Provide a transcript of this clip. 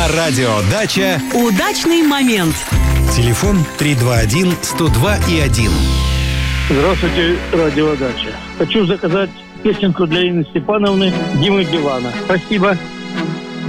На радио «Дача» Удачный момент. телефон 321-102-1. Здравствуйте, радио «Дача». Хочу заказать песенку для Инны Степановны «Димы Билана». Спасибо.